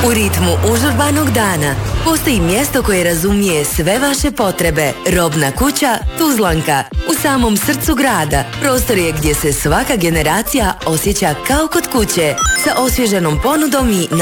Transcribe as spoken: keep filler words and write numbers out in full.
U ritmu užurbanog dana postoji mjesto koje razumije sve vaše potrebe. Robna kuća Tuzlanka. U samom srcu grada. Prostor je gdje se svaka generacija osjeća kao kod kuće. Sa osvježenom ponudom i